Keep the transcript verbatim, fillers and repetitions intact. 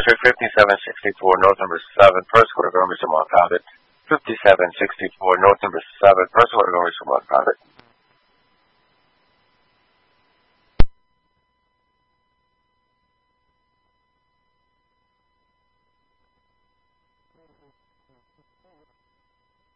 District fifty-seven sixty-four, North number seven, first quarter, Government Private. fifty-seven sixty-four, North number seven, first quarter, Government Private.